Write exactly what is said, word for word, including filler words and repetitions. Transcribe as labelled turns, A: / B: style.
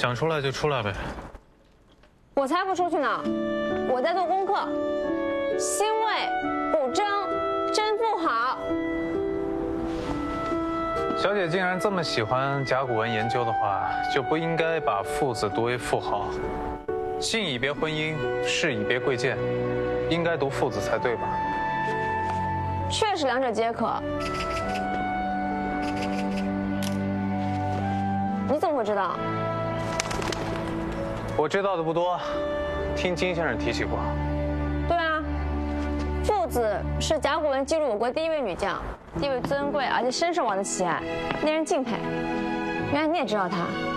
A: 想出来就出来呗。
B: 我才不出去呢，我在做功课。辛未不争，真不好。
A: 小姐既然这么喜欢甲骨文研究的话，就不应该把父字读为富豪。信以别婚姻，事以别贵贱，应该读父字才对吧？
B: 确实两者皆可。你怎么会知道？
A: 我知道的不多，听金先生提起过。
B: 对啊，父子是甲骨文记录我国第一位女将，地位尊贵，而且深受王的喜爱，令人敬佩。原来你也知道她。